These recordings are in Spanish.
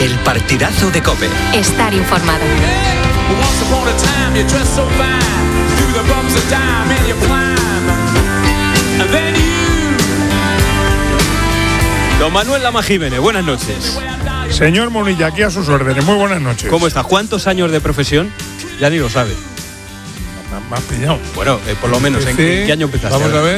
El partidazo de COPE. Estar informado. Don Manuel Lama Jiménez, buenas noches. Señor Monilla, aquí a sus órdenes. Muy buenas noches. ¿Cómo está? ¿Cuántos años de profesión? Ya ni lo sabe. Me has pillado. Bueno, por lo menos, ¿en qué año empezaste? Vamos a ver.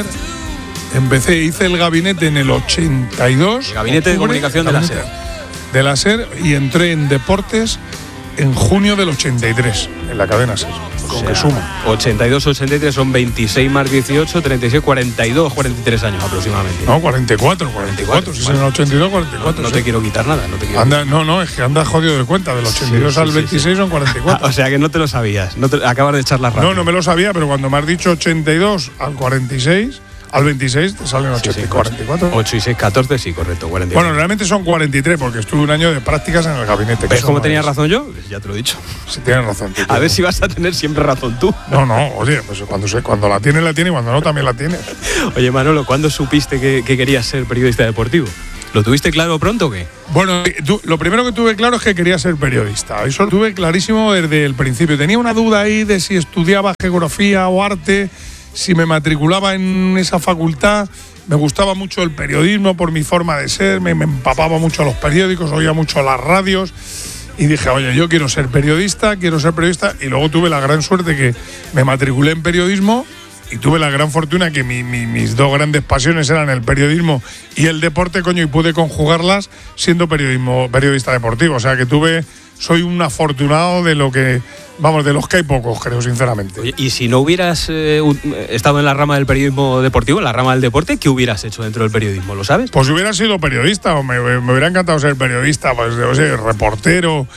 Hice el gabinete en el 82. El gabinete de comunicación de la SER. De la SER, y entré en deportes en junio del 83, en la cadena SER. Con que suma. 82, 83 son 26 más 18, 36, 42, 43 años aproximadamente. No, 44. Si es en el 82, 44. No te quiero quitar nada. Es que anda jodido de cuenta. Del 82 al 26 son 44. O sea que no te lo sabías. Acabas de echar la radio. No me lo sabía, pero cuando me has dicho 82 al 46... Al 26 te salen 44. 8 y 6, 14, sí, correcto, 44. Bueno, realmente son 43 porque estuve un año de prácticas en el gabinete. ¿Ves cómo tenía razón yo? Ya te lo he dicho. Sí, tienes razón. A ver si vas a tener siempre razón tú. No, oye, pues cuando la tiene y cuando no también la tienes. Oye, Manolo, ¿cuándo supiste que querías ser periodista deportivo? ¿Lo tuviste claro pronto o qué? Bueno, lo primero que tuve claro es que quería ser periodista. Eso lo tuve clarísimo desde el principio. Tenía una duda ahí de si estudiaba geografía o arte. Si me matriculaba en esa facultad, me gustaba mucho el periodismo por mi forma de ser, me empapaba mucho los periódicos, oía mucho las radios y dije, oye, yo quiero ser periodista y luego tuve la gran suerte que me matriculé en periodismo y tuve la gran fortuna que mis dos grandes pasiones eran el periodismo y el deporte, y pude conjugarlas siendo periodista deportivo, o sea que soy un afortunado de los que hay pocos, creo, sinceramente. Oye, y si no hubieras estado en la rama del periodismo deportivo, en la rama del deporte, ¿qué hubieras hecho dentro del periodismo? ¿Lo sabes? Pues hubiera sido periodista, o me hubiera encantado ser periodista, reportero.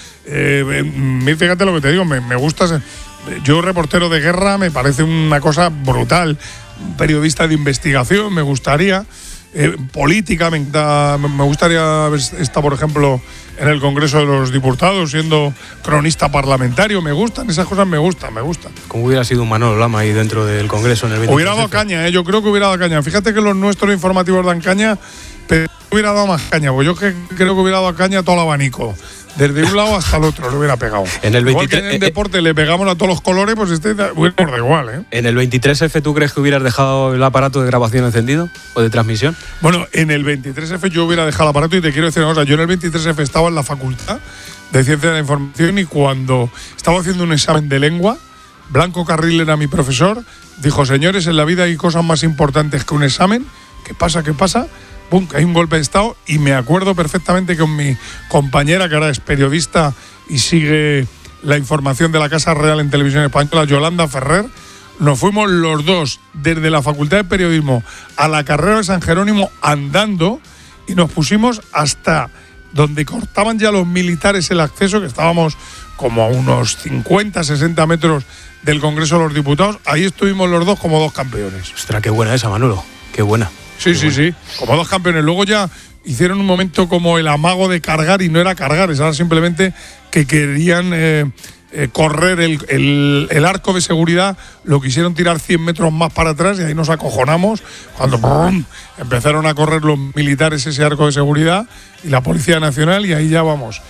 Fíjate lo que te digo, me gusta ser. Yo, reportero de guerra, me parece una cosa brutal. Periodista de investigación, me gustaría. Política, me gustaría estar, por ejemplo, en el Congreso de los Diputados siendo cronista parlamentario. Me gustan, esas cosas me gustan. ¿Cómo hubiera sido un Manolo Lama ahí dentro del Congreso en el 23? Hubiera dado caña, yo creo que hubiera dado caña. Fíjate que los nuestros informativos dan caña, pero hubiera dado más caña, pues yo creo que hubiera dado caña a todo el abanico. Desde un lado hasta el otro le hubiera pegado. En el 23, igual que en el deporte le pegamos a todos los colores, pues hubiera por igual, ¿eh? ¿En el 23F tú crees que hubieras dejado el aparato de grabación encendido o de transmisión? Bueno, en el 23F yo hubiera dejado el aparato y te quiero decir una cosa. Yo en el 23F estaba en la Facultad de Ciencia de la Información y cuando estaba haciendo un examen de lengua, Blanco Carril era mi profesor, dijo, señores, en la vida hay cosas más importantes que un examen. ¿Qué pasa? ¡Pum! Hay un golpe de estado y me acuerdo perfectamente que con mi compañera, que ahora es periodista y sigue la información de la Casa Real en Televisión Española, Yolanda Ferrer, nos fuimos los dos desde la Facultad de Periodismo a la carrera de San Jerónimo andando y nos pusimos hasta donde cortaban ya los militares el acceso, que estábamos como a unos 50, 60 metros del Congreso de los Diputados. Ahí estuvimos los dos como dos campeones. Ostras, qué buena esa, Manolo, qué buena. Sí, como dos campeones. Luego ya hicieron un momento como el amago de cargar y no era cargar, era simplemente que querían correr el arco de seguridad, lo quisieron tirar 100 metros más para atrás y ahí nos acojonamos cuando ¡brum!, empezaron a correr los militares ese arco de seguridad y la Policía Nacional y ahí ya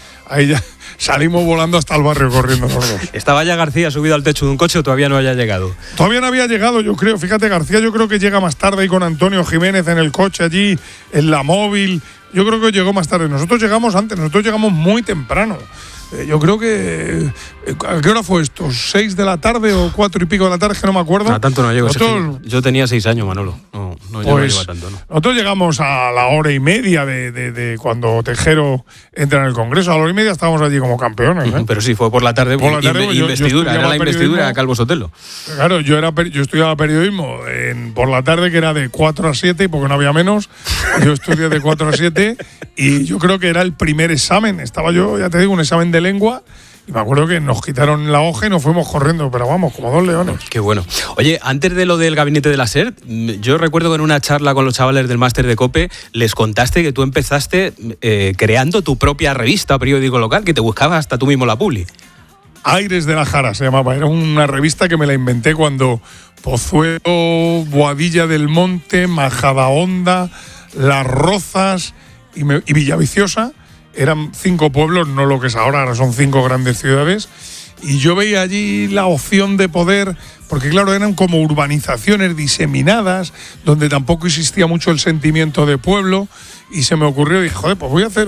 salimos volando hasta el barrio corriendo los dos. ¿Estaba ya García subido al techo de un coche o todavía no haya llegado? Todavía no había llegado, yo creo. Fíjate, García yo creo que llega más tarde ahí con Antonio Jiménez en el coche allí, en la móvil. Yo creo que llegó más tarde. Nosotros llegamos antes, nosotros llegamos muy temprano. Yo creo que… ¿A qué hora fue esto? ¿6 de la tarde o 4 y pico de la tarde? Que no me acuerdo. No, tanto no llego. Yo tenía 6 años, Manolo. No llego tanto, ¿no? Nosotros llegamos a la hora y media de cuando Tejero entra en el Congreso. A la hora y media estábamos allí como campeones, ¿eh? Pero sí, fue por la tarde. Por la tarde investidura, era la investidura de Calvo Sotelo. Claro, yo estudiaba periodismo por la tarde, que era de 4 a 7, porque no había menos. Yo estudié de 4 a 7 y yo creo que era el primer examen. Estaba yo, ya te digo, un examen de lengua. Y me acuerdo que nos quitaron la hoja y nos fuimos corriendo, pero vamos, como dos leones. Qué bueno. Oye, antes de lo del gabinete de la SER, yo recuerdo que en una charla con los chavales del máster de COPE les contaste que tú empezaste creando tu propia revista, periódico local, que te buscabas hasta tú mismo la publi. Aires de la Jara se llamaba. Era una revista que me la inventé cuando Pozuelo, Boadilla del Monte, Majadahonda, Las Rozas y Villaviciosa eran 5 pueblos, no lo que es ahora son 5 grandes ciudades. Y yo veía allí la opción de poder, porque claro, eran como urbanizaciones diseminadas, donde tampoco existía mucho el sentimiento de pueblo, y se me ocurrió, dije, joder, pues voy a hacer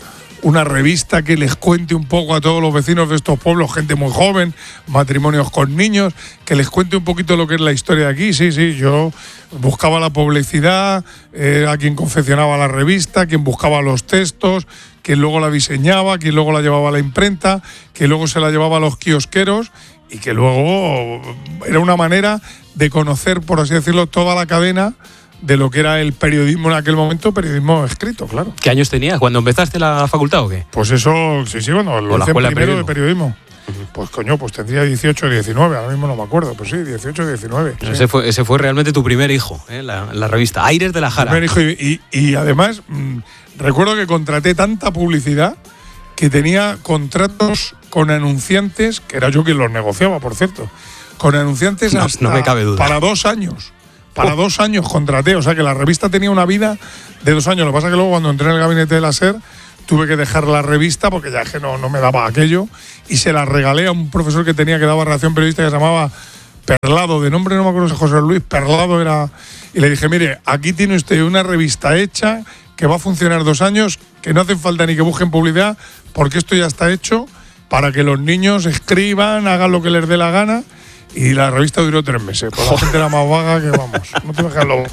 una revista que les cuente un poco a todos los vecinos de estos pueblos, gente muy joven, matrimonios con niños, que les cuente un poquito lo que es la historia de aquí. Sí, yo buscaba la publicidad, a quien confeccionaba la revista, quien buscaba los textos, quien luego la diseñaba, quien luego la llevaba a la imprenta, quien luego se la llevaba a los kiosqueros, y que luego era una manera de conocer, por así decirlo, toda la cadena de lo que era el periodismo en aquel momento, periodismo escrito, claro. ¿Qué años tenías? ¿Cuando empezaste la facultad o qué? Pues eso, sí, cuando lo hice primero de periodismo. Uh-huh. Pues coño, pues tendría 18 19, ahora mismo no me acuerdo, pues sí, 18 19. Sí. Sí. Ese fue realmente tu primer hijo, la revista Aires de la Jara. Primer hijo y además, recuerdo que contraté tanta publicidad que tenía contratos con anunciantes, que era yo quien los negociaba, por cierto, con anunciantes no me cabe duda. Para 2 años. Para 2 años contraté, o sea que la revista tenía una vida de 2 años. Lo que pasa es que luego cuando entré en el gabinete de la SER tuve que dejar la revista porque ya que no me daba aquello, y se la regalé a un profesor que tenía que daba redacción periodística que se llamaba Perlado, de nombre no me acuerdo si José Luis, Perlado era, y le dije, mire, aquí tiene usted una revista hecha que va a funcionar 2 años, que no hace falta ni que busquen publicidad porque esto ya está hecho para que los niños escriban, hagan lo que les dé la gana. Y la revista duró 3 meses. Pues la gente era más vaga que vamos. No te dejas lo.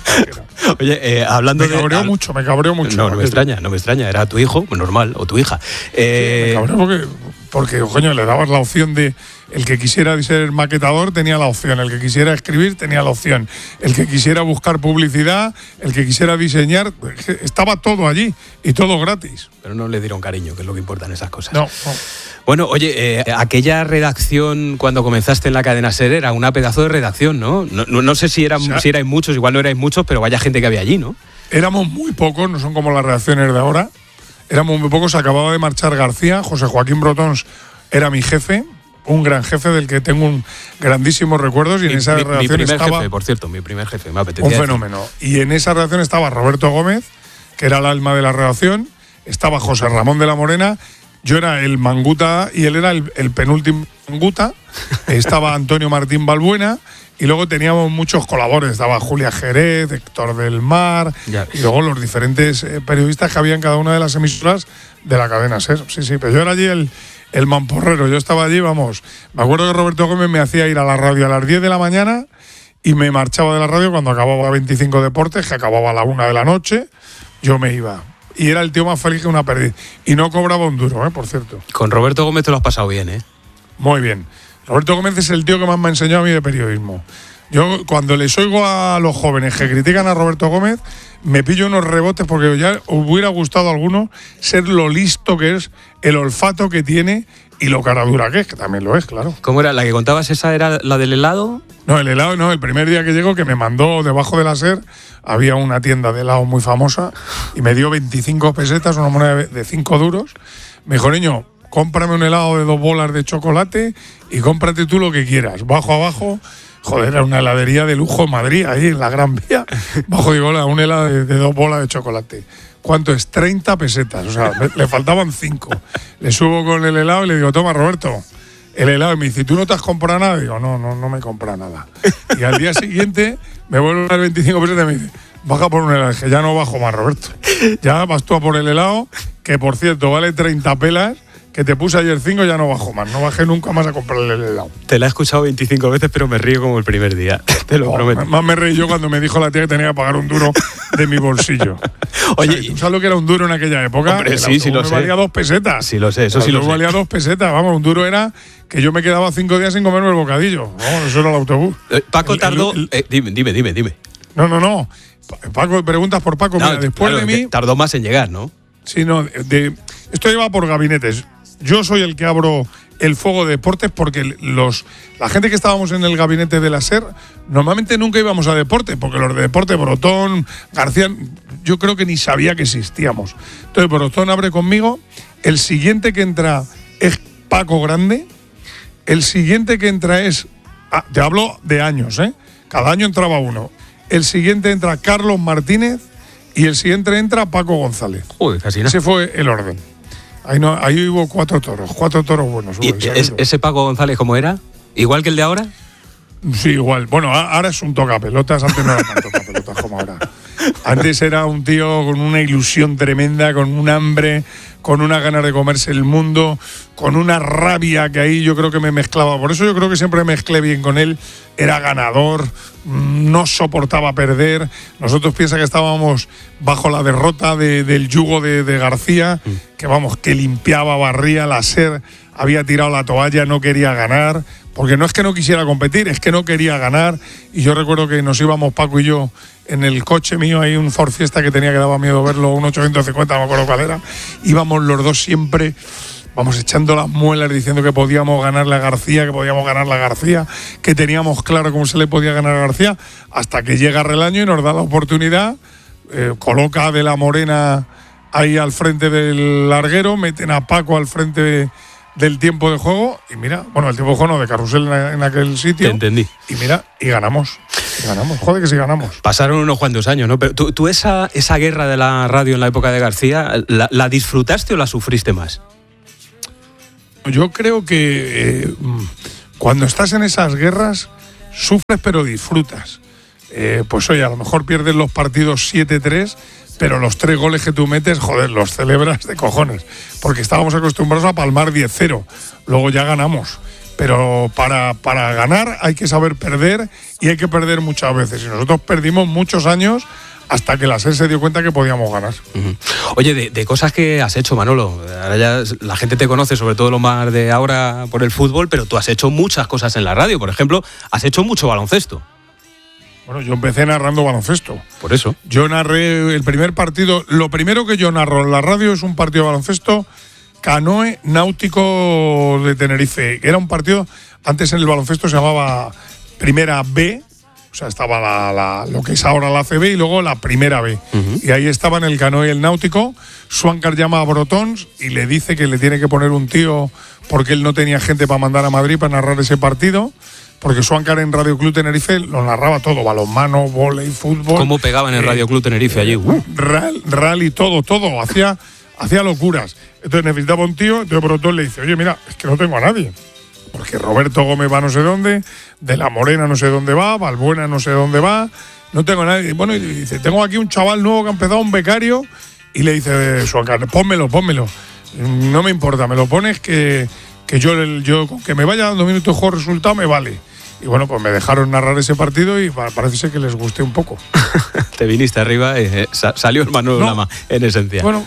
Oye, hablando me cabreó mucho. No me extraña. Era tu hijo, normal, o tu hija. Sí, me cabreó porque, coño, le dabas la opción de. El que quisiera ser maquetador tenía la opción. El que quisiera escribir tenía la opción. El que quisiera buscar publicidad, el que quisiera diseñar. Estaba todo allí y todo gratis. Pero no le dieron cariño, que es lo que importan esas cosas. No. Bueno, oye, aquella redacción cuando comenzaste en la cadena SER era una pedazo de redacción, ¿no? No sé si erais muchos, igual no erais muchos, pero vaya gente que había allí, ¿no? Éramos muy pocos, no son como las redacciones de ahora. Éramos muy pocos, acababa de marchar García, José Joaquín Brotons era mi jefe, un gran jefe del que tengo un grandísimos recuerdos, y en esa redacción estaba… jefe, por cierto, mi primer jefe, me apetecía un decir. fenómeno. Y en esa redacción estaba Roberto Gómez, que era el alma de la redacción, estaba José Ramón de la Morena, yo era el manguta y él era el penúltimo manguta, estaba Antonio Martín Balbuena, y luego teníamos muchos colaboradores, estaba Julia Jerez, Héctor del Mar, y luego los diferentes periodistas que había en cada una de las emisoras de la cadena SER. Sí, pero yo era allí el mamporrero, yo estaba allí, vamos. Me acuerdo que Roberto Gómez me hacía ir a la radio a las 10 de la mañana y me marchaba de la radio cuando acababa 25 Deportes, que acababa a la 1 de la noche, yo me iba. Y era el tío más feliz que una perdiz. Y no cobraba un duro, por cierto. Con Roberto Gómez te lo has pasado bien, ¿eh? Muy bien. Roberto Gómez es el tío que más me ha enseñado a mí de periodismo. Yo, cuando les oigo a los jóvenes que critican a Roberto Gómez, me pillo unos rebotes porque ya hubiera gustado a alguno ser lo listo que es, el olfato que tiene y lo cara dura que también lo es, claro. ¿Cómo era? ¿La que contabas esa era la del helado? No, el helado no. El primer día que llegó, que me mandó debajo de la SER, había una tienda de helado muy famosa y me dio 25 pesetas, una moneda de 5 duros. Me dijo, niño, cómprame un helado de 2 bolas de chocolate y cómprate tú lo que quieras. Bajo abajo, joder, era una heladería de lujo en Madrid, ahí en la Gran Vía. Bajo, digo, un helado de 2 bolas de chocolate. ¿Cuánto es? 30 pesetas. O sea, le faltaban 5. Le subo con el helado y le digo, toma, Roberto, el helado. Y me dice, ¿tú no te has comprado nada? Digo, no me he comprado nada. Y al día siguiente me vuelve a dar 25 pesetas y me dice, baja por un helado. Dije, ya no bajo más, Roberto. Ya vas tú a por el helado, que por cierto vale 30 pelas, que te puse ayer 5, ya no bajo más. No bajé nunca más a comprarle el helado. Te la he escuchado 25 veces, pero me río como el primer día. Te lo prometo. Más me reí yo cuando me dijo la tía que tenía que pagar un duro de mi bolsillo. Oye, o sea, ¿tú sabes lo que era un duro en aquella época? Hombre, sí lo sé. valía 2 pesetas. Sí lo sé, eso sí lo sé. valía 2 pesetas. Vamos, un duro era que yo me quedaba 5 días sin comerme el bocadillo. Vamos, eso era el autobús. Paco tardó… Dime. No. Paco, preguntas por Paco. No, mira, después claro, de mí… tardó más en llegar, ¿no? Sí, no. Esto lleva por gabinetes. Yo soy el que abro el fuego de deportes porque la gente que estábamos en el gabinete de la SER normalmente nunca íbamos a deporte, porque los de deporte, Brotón, García, yo creo que ni sabía que existíamos. Entonces Brotón abre conmigo, el siguiente que entra es Paco Grande, el siguiente que entra es, te hablo de años, cada año entraba uno, el siguiente entra Carlos Martínez y el siguiente entra Paco González. Joder, casi nada. Ese fue el orden. Ahí hubo 4 toros buenos. ¿Y ese Paco González cómo era? ¿Igual que el de ahora? Sí, igual. Bueno, ahora es un tocapelotas, antes no era tan tocapelotas como ahora. Antes era un tío con una ilusión tremenda, con un hambre, con una ganas de comerse el mundo, con una rabia que ahí yo creo que me mezclaba. Por eso yo creo que siempre me mezclé bien con él. Era ganador, no soportaba perder. Nosotros piensa que estábamos bajo la derrota del yugo de García, que limpiaba, barría, la SER había tirado la toalla, no quería ganar. Porque no es que no quisiera competir, es que no quería ganar. Y yo recuerdo que nos íbamos, Paco y yo, en el coche mío, hay un Ford Fiesta que tenía que daba miedo verlo, un 850, no me acuerdo cuál era. Íbamos los dos siempre, vamos echando las muelas diciendo que podíamos ganarle a García, que teníamos claro cómo se le podía ganar a García, hasta que llega Relaño y nos da la oportunidad, coloca a De la Morena ahí al frente del larguero, meten a Paco al frente del tiempo de juego, y mira, bueno, el tiempo de juego no, de carrusel en aquel sitio. Te entendí. Y mira, y ganamos. Joder que sí ganamos. Pasaron unos cuantos años, ¿no? Pero tú esa guerra de la radio en la época de García, ¿la disfrutaste o la sufriste más? Yo creo que cuando estás en esas guerras, sufres pero disfrutas. Pues oye, a lo mejor pierdes los partidos 7-3, pero los 3 goles que tú metes, joder, los celebras de cojones, porque estábamos acostumbrados a palmar 10-0, luego ya ganamos, pero para ganar hay que saber perder, y hay que perder muchas veces, y nosotros perdimos muchos años hasta que la SER se dio cuenta que podíamos ganar. Oye, de cosas que has hecho, Manolo, ahora ya la gente te conoce, sobre todo lo más de ahora por el fútbol, pero tú has hecho muchas cosas en la radio. Por ejemplo, has hecho mucho baloncesto. Bueno, yo empecé narrando baloncesto. Por eso. Yo narré el primer partido. Lo primero que yo narro en la radio es un partido de baloncesto, Canoe Náutico de Tenerife. Era un partido, antes en el baloncesto se llamaba Primera B, o sea, estaba lo que es ahora la CB y luego la Primera B. Y ahí estaban el Canoe y el Náutico. Swankar llama a Brotons y le dice que le tiene que poner un tío porque él no tenía gente para mandar a Madrid para narrar ese partido. Porque Swankar en Radio Club Tenerife lo narraba todo, balonmano, vóley, fútbol. ¿Cómo pegaban en Radio Club Tenerife allí? Rally, todo, hacía locuras. Entonces necesitaba un tío, entonces Brotón le dice, oye, mira, es que no tengo a nadie. Porque Roberto Gómez va no sé dónde, De la Morena no sé dónde va, Balbuena no sé dónde va, no tengo a nadie. Bueno, y dice, tengo aquí un chaval nuevo que ha empezado, un becario, y le dice Swankar, pónmelo. No me importa, me lo pones que yo con que me vaya dando minutos de juego resultado me vale. Y bueno, pues me dejaron narrar ese partido y parece ser que les gusté un poco. Te viniste arriba y salió el Manolo Lama, en esencia. Bueno,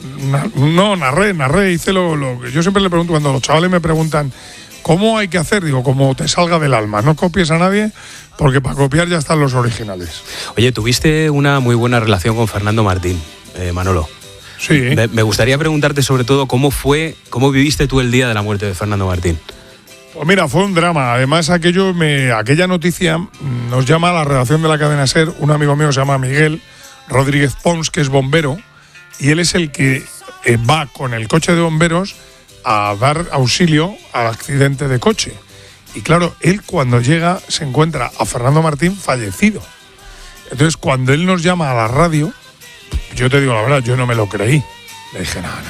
narré, hice lo que yo siempre le pregunto cuando los chavales me preguntan ¿cómo hay que hacer? Digo, como te salga del alma, no copies a nadie, porque para copiar ya están los originales. Oye, tuviste una muy buena relación con Fernando Martín, Manolo. Sí. Me gustaría preguntarte sobre todo cómo viviste tú el día de la muerte de Fernando Martín. Pues mira, fue un drama. Además, aquella noticia nos llama a la redacción de la cadena SER un amigo mío que se llama Miguel Rodríguez Pons, que es bombero, y él es el que va con el coche de bomberos a dar auxilio al accidente de coche. Y claro, él cuando llega se encuentra a Fernando Martín fallecido. Entonces, cuando él nos llama a la radio, yo te digo la verdad, yo no me lo creí. Le dije, no.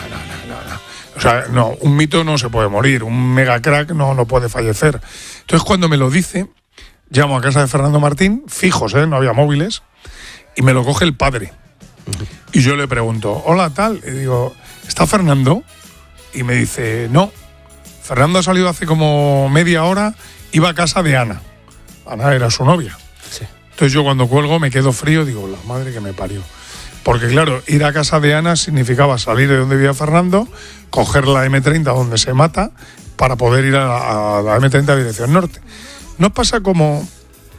O sea, no, un mito no se puede morir, un mega crack no puede fallecer. Entonces, cuando me lo dice, llamo a casa de Fernando Martín, fijos, no había móviles, y me lo coge el padre. Y yo le pregunto, hola, tal, y digo, ¿está Fernando? Y me dice, no, Fernando ha salido hace como media hora, iba a casa de Ana. Ana era su novia. Sí. Entonces yo cuando cuelgo me quedo frío, digo, la madre que me parió. Porque claro, ir a casa de Ana significaba salir de donde vivía Fernando, coger la M30 donde se mata, para poder ir a la M30 a dirección norte. Nos pasa como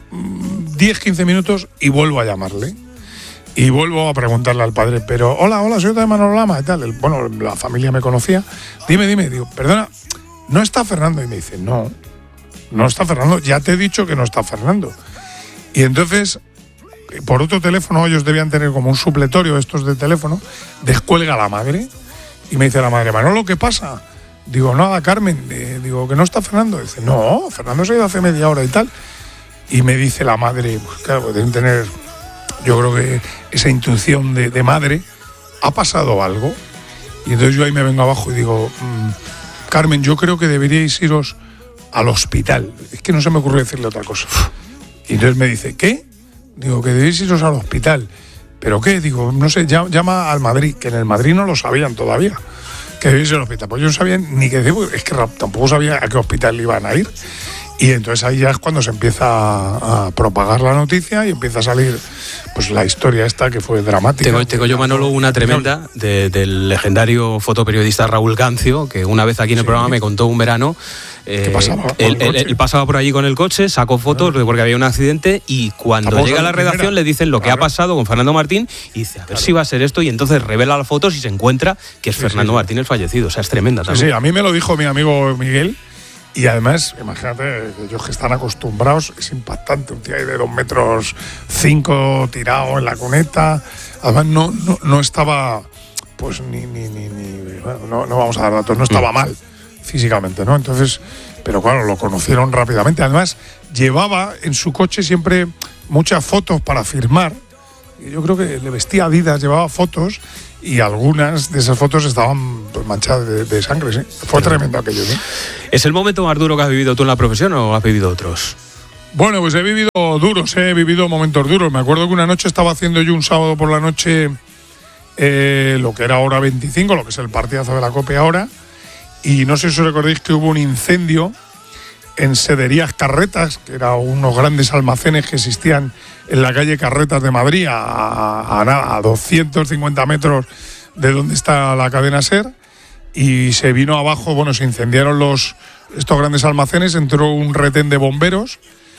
10-15 minutos y vuelvo a llamarle. Y vuelvo a preguntarle al padre, pero hola, soy de Manolo Lama y tal. Bueno, la familia me conocía. Dime, digo, perdona, ¿no está Fernando? Y me dice, no está Fernando, ya te he dicho que no está Fernando. Y entonces, por otro teléfono, ellos debían tener como un supletorio estos de teléfono, descuelga la madre y me dice la madre, Manolo, ¿qué pasa? Digo, nada, Carmen, digo, que no está Fernando. Dice, no, Fernando se ha ido hace media hora y tal. Y me dice la madre, pues claro, pues deben tener, yo creo que esa intuición de madre, ¿ha pasado algo? Y entonces yo ahí me vengo abajo y digo, Carmen, yo creo que deberíais iros al hospital. Es que no se me ocurre decirle otra cosa. Y entonces me dice, ¿qué? Digo, que debéis iros al hospital. ¿Pero qué? Digo, no sé, llama al Madrid, que en el Madrid no lo sabían todavía, que debéis ir al hospital. Pues yo no sabía ni qué decir, es que tampoco sabía a qué hospital iban a ir. Y entonces ahí ya es cuando se empieza a propagar la noticia y empieza a salir pues la historia esta que fue dramática. Tengo yo, Manolo, una tremenda del legendario fotoperiodista Raúl Gancio, que una vez aquí en el programa me contó un verano. ¿Qué pasaba? Él pasaba por allí con el coche, sacó fotos porque había un accidente y cuando llega a la redacción le dicen lo que ha pasado con Fernando Martín y dice, a ver si va a ser esto, y entonces revela las fotos y se encuentra que es Fernando Martín el fallecido. O sea, es tremenda también. Sí, a mí me lo dijo mi amigo Miguel. Y además, imagínate, ellos que están acostumbrados, es impactante, un tío ahí de 2,5 metros tirado en la cuneta. Además, no estaba, pues bueno, no vamos a dar datos, no estaba mal físicamente, ¿no? Entonces, pero claro, lo conocieron rápidamente. Además, llevaba en su coche siempre muchas fotos para firmar. Yo creo que le vestía Adidas, llevaba fotos y algunas de esas fotos estaban pues, manchadas de sangre, sí. Fue tremendo aquello, ¿sí? ¿Es el momento más duro que has vivido tú en la profesión o has vivido otros? Bueno, pues he vivido momentos duros. Me acuerdo que una noche estaba haciendo yo un sábado por la noche lo que era hora 25, lo que es el partidazo de la COPE ahora, y no sé si os recordáis que hubo un incendio en Sederías Carretas, que eran unos grandes almacenes que existían en la calle Carretas de Madrid, a 250 metros de donde está la cadena SER, y se vino abajo, bueno, se incendiaron estos grandes almacenes, entró un retén de bomberos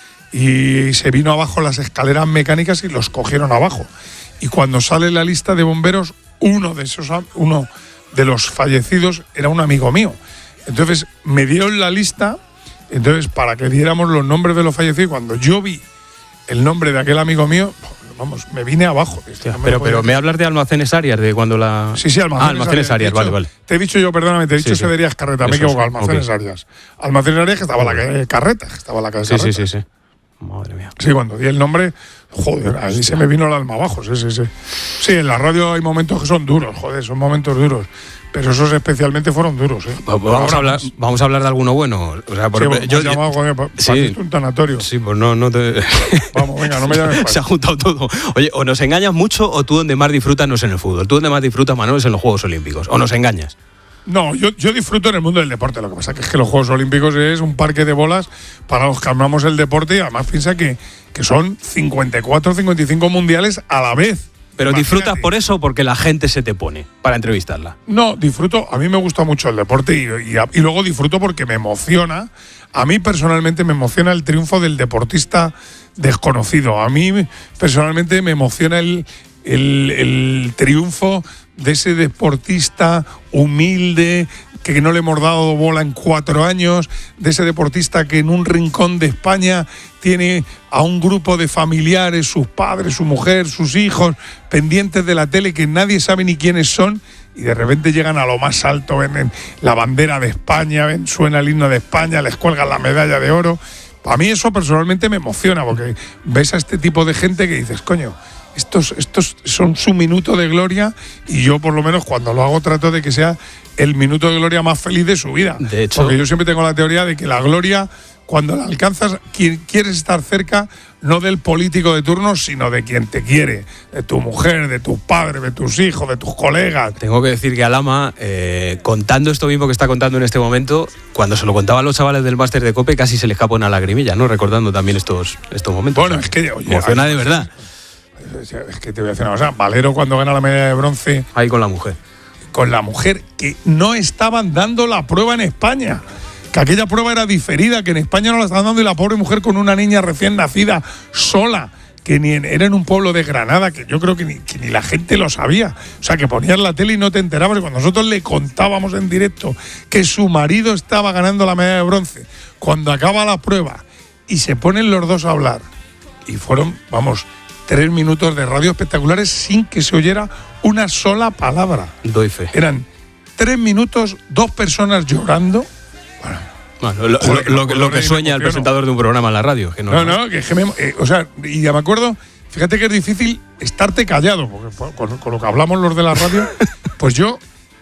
y se vino abajo las escaleras mecánicas y los cogieron abajo. Y cuando sale la lista de bomberos, uno de los fallecidos era un amigo mío. Entonces me dieron la lista. Entonces, para que diéramos los nombres de los fallecidos, cuando yo vi el nombre de aquel amigo mío, vamos, me vine abajo. Hostia, pero me hablas de Almacenes Arias, de cuando la... Sí, Almacenes Arias, vale. Te he dicho yo, perdóname, te he dicho Sederías Carretas, me he equivocado, Almacenes Arias. Almacenes Arias, que estaba la calle Carretas, que estaba la calle Carretas. Sí. Madre mía. Sí, cuando di el nombre, joder, ahí se me vino el alma abajo, sí. Sí, en la radio hay momentos que son duros, joder, son momentos duros. Pero esos especialmente fueron duros, ¿eh? Vamos a hablar de alguno bueno. O sea, yo llamado, joder, un tanatorio. Sí, pues no te... Vamos, venga, no me llames. Se ha juntado todo. Oye, o nos engañas mucho o tú donde más disfrutas no es en el fútbol. Tú donde más disfrutas, Manuel, es en los Juegos Olímpicos. O nos engañas. No, yo disfruto en el mundo del deporte. Lo que pasa es que los Juegos Olímpicos es un parque de bolas para los que amamos el deporte y además piensa que son 54, 55 mundiales a la vez. ¿Pero disfrutas por eso o porque la gente se te pone para entrevistarla? No, disfruto. A mí me gusta mucho el deporte y luego disfruto porque me emociona. A mí personalmente me emociona el triunfo del deportista desconocido. A mí personalmente me emociona el triunfo de ese deportista humilde que no le hemos dado bola en 4 años, de ese deportista que en un rincón de España tiene a un grupo de familiares, sus padres, su mujer, sus hijos, pendientes de la tele que nadie sabe ni quiénes son y de repente llegan a lo más alto, ven la bandera de España, suena el himno de España, les cuelgan la medalla de oro. A mí eso personalmente me emociona porque ves a este tipo de gente que dices, coño, estos son su minuto de gloria y yo por lo menos cuando lo hago trato de que sea el minuto de gloria más feliz de su vida. De hecho, porque yo siempre tengo la teoría de que la gloria, cuando la alcanzas, quieres estar cerca no del político de turno, sino de quien te quiere, de tu mujer, de tus padres, de tus hijos, de tus colegas. Tengo que decir que Alama, contando esto mismo que está contando en este momento, cuando se lo contaban los chavales del máster de COPE, casi se les escapa una lagrimilla, ¿no? Recordando también estos momentos. Bueno, es que oye, emociona de verdad. Es que te voy a decir una cosa. Valero, cuando gana la medalla de bronce, ahí con la mujer. Con la mujer, que no estaban dando la prueba en España. Que aquella prueba era diferida, que en España no la estaban dando y la pobre mujer con una niña recién nacida, sola, que era en un pueblo de Granada, que yo creo que ni la gente lo sabía. O sea, que ponías la tele y no te enterabas. Y cuando nosotros le contábamos en directo que su marido estaba ganando la medalla de bronce, cuando acaba la prueba y se ponen los dos a hablar, y fueron, 3 minutos de radio espectaculares sin que se oyera una sola palabra. Doy fe. Eran 3 minutos, 2 personas llorando. Bueno, lo que sueña el presentador de un programa en la radio. Que o sea, y ya me acuerdo, fíjate que es difícil estarte callado, porque con lo que hablamos los de la radio, pues yo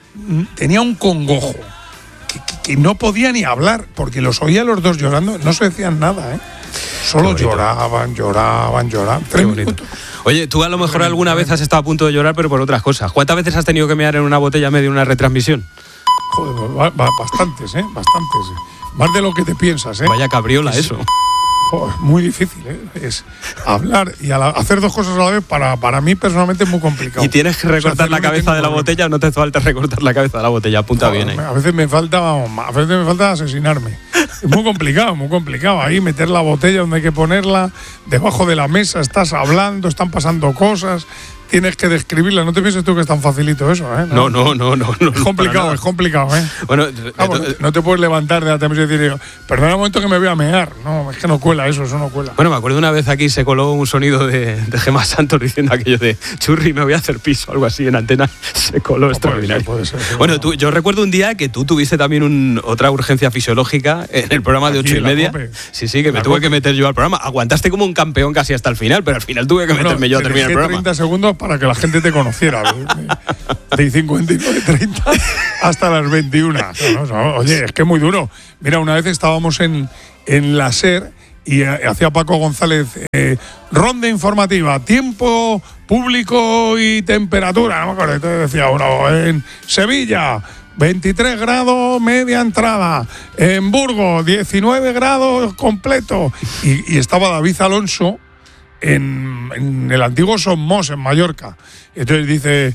tenía un congojo que no podía ni hablar, porque los oía los dos llorando, no se decían nada, ¿eh? Solo lloraban. 3 minutos. Oye, tú a lo mejor alguna vez has estado a punto de llorar, pero por otras cosas. ¿Cuántas veces has tenido que mear en una botella en medio de una retransmisión? Joder, bastantes, ¿eh? Bastantes. Más de lo que te piensas, ¿eh? Vaya cabriola eso. Joder, muy difícil, ¿eh? Es hablar y hacer dos cosas a la vez para mí personalmente es muy complicado. ¿Y tienes que recortar la cabeza de la botella o no te hace falta recortar la cabeza de la botella? Apunta bien ahí. A veces me falta asesinarme. Es muy complicado. Ahí meter la botella donde hay que ponerla, debajo de la mesa, estás hablando, están pasando cosas, tienes que describirla. No te pienses tú que es tan facilito eso, ¿eh? No. Es complicado, ¿eh? Bueno, no te puedes levantar de la mesa y decir, perdona un momento que me voy a mear. No, es que no cuela eso no cuela. Bueno, me acuerdo una vez aquí se coló un sonido de Gemma Santos diciendo aquello de churri, me voy a hacer piso, algo así en antena. Se coló extraordinario. Puede ser, bueno, yo recuerdo un día que tú tuviste también otra urgencia fisiológica en el programa de 8:30. Sí, que me tuve que meter yo al programa. Aguantaste como un campeón casi hasta el final, pero al final tuve que meterme yo a terminar el programa. 30 segundos para que la gente te conociera. De 59:30 hasta las 21. Oye, es que es muy duro. Mira, una vez estábamos en la SER y hacía Paco González ronda informativa, tiempo, público y temperatura. No me acuerdo, entonces decía uno, en Sevilla 23 grados media entrada, en Burgos 19 grados completo, y estaba David Alonso en el antiguo Somos, en Mallorca. Entonces dice,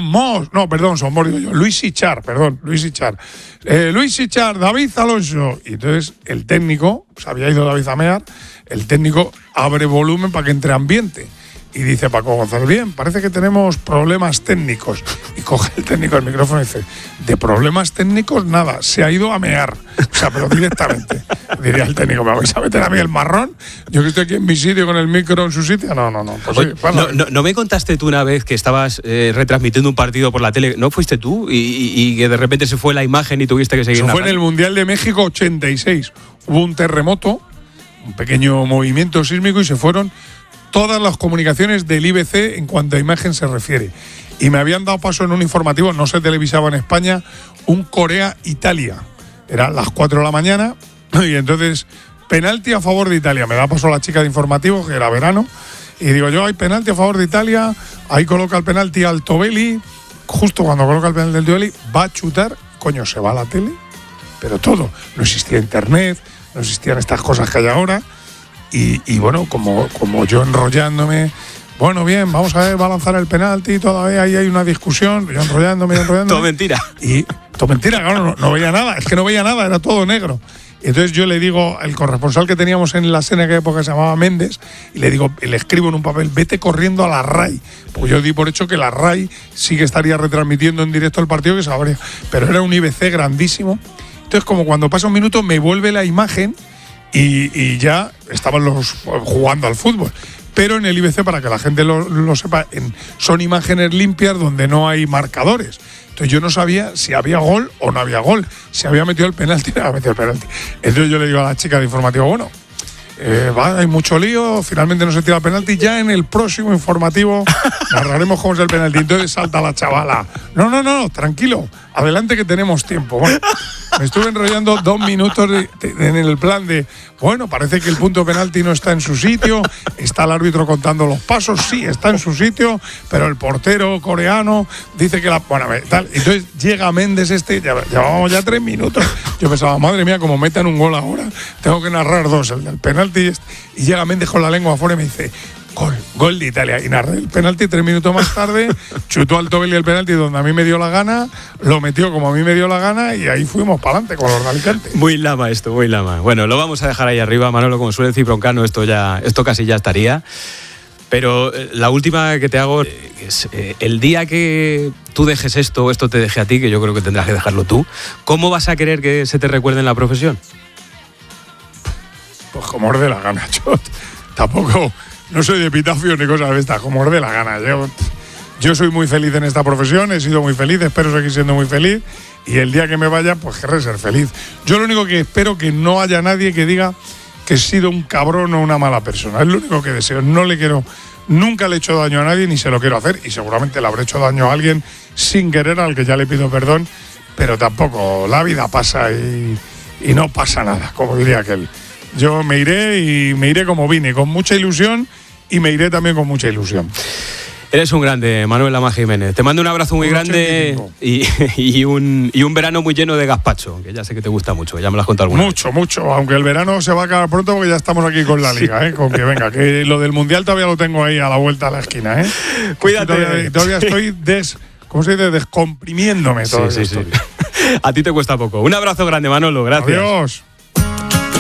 Luis Sichar. Luis Sichar, David Alonso. Y entonces el técnico, pues había ido David a mear, el técnico abre volumen para que entre ambiente. Y dice Paco González, bien, parece que tenemos problemas técnicos. Y coge el técnico el micrófono y dice, de problemas técnicos nada, se ha ido a mear. O sea, pero directamente. Diría el técnico, ¿me vais a meter a mí el marrón? Yo que estoy aquí en mi sitio con el micro en su sitio. No. Pues oye, ¿no me contaste tú una vez que estabas retransmitiendo un partido por la tele? ¿No fuiste tú? Y que de repente se fue la imagen y tuviste que seguir. Eso fue en el Mundial de México 86. Hubo un terremoto, un pequeño movimiento sísmico y se fueron todas las comunicaciones del IBC en cuanto a imagen se refiere. Y me habían dado paso en un informativo, no se televisaba en España, un Corea-Italia. Eran las 4 de la mañana y entonces, penalti a favor de Italia. Me da paso la chica de informativo, que era verano, y digo yo, hay penalti a favor de Italia, ahí coloca el penalti Altobelli, justo cuando coloca el penalti Altobelli, va a chutar, coño, se va a la tele, pero todo. No existía internet, no existían estas cosas que hay ahora. Y bueno, como yo enrollándome, bueno, bien, vamos a ver, va a lanzar el penalti, todavía ahí hay una discusión, yo enrollándome. Todo mentira. Y todo mentira, claro, no veía nada, es que no veía nada, era todo negro. Y entonces yo le digo al corresponsal que teníamos en la escena en aquella época, se llamaba Méndez, y le escribo en un papel, vete corriendo a la RAI. Pues yo di por hecho que la RAI sí que estaría retransmitiendo en directo el partido, que sabría, pero era un IBC grandísimo. Entonces, como cuando pasa un minuto, me vuelve la imagen y ya estaban jugando al fútbol. Pero en el IBC, para que la gente lo sepa, son imágenes limpias donde no hay marcadores. Entonces yo no sabía si había gol o no había gol, si había metido el penalti o no había metido el penalti. Entonces yo le digo a la chica de informativo, bueno, hay mucho lío, finalmente no se tira el penalti, ya en el próximo informativo narraremos cómo es el penalti. Entonces salta la chavala, no, tranquilo, adelante que tenemos tiempo. Bueno, me estuve enrollando 2 minutos en el plan de, bueno, parece que el punto penalti no está en su sitio, está el árbitro contando los pasos, sí, está en su sitio, pero el portero coreano dice que bueno, tal. Entonces llega Méndez llevábamos ya 3 minutos. Yo pensaba, madre mía, como metan un gol ahora, tengo que narrar 2, el del penalti, y llega Méndez con la lengua afuera y me dice, gol de Italia. Y narré el penalti 3 minutos más tarde, chutó Altobelli el penalti donde a mí me dio la gana, lo metió como a mí me dio la gana y ahí fuimos para adelante con los de Alicante. Muy lama esto, muy lama. Bueno, lo vamos a dejar ahí arriba, Manolo, como suele decir Broncano, esto casi ya estaría. Pero la última que te hago es el día que tú dejes esto te deje a ti, que yo creo que tendrás que dejarlo tú, ¿cómo vas a querer que se te recuerde en la profesión? Pues como os dé la gana. Yo tampoco, no soy de epitafio ni cosas de estas, como os dé la gana. Yo soy muy feliz en esta profesión, he sido muy feliz, espero seguir siendo muy feliz, y el día que me vaya, pues querré ser feliz. Yo lo único que espero que no haya nadie que diga que he sido un cabrón o una mala persona. Es lo único que deseo. No le quiero, nunca le he hecho daño a nadie ni se lo quiero hacer, y seguramente le habré hecho daño a alguien sin querer, al que ya le pido perdón, pero tampoco, la vida pasa y no pasa nada, como diría aquel. Yo me iré, y me iré como vine, con mucha ilusión, y me iré también con mucha ilusión. Eres un grande, Manuel Lama Jiménez. Te mando un abrazo muy grande y un verano muy lleno de gazpacho, que ya sé que te gusta mucho, ya me lo has contado alguna vez. Mucho, aunque el verano se va a acabar pronto porque ya estamos aquí con la liga, con que venga, que lo del Mundial todavía lo tengo ahí a la vuelta de la esquina. Cuídate. Todavía estoy ¿cómo se dice? Descomprimiéndome todavía. Sí. A ti te cuesta poco. Un abrazo grande, Manolo, gracias. Adiós.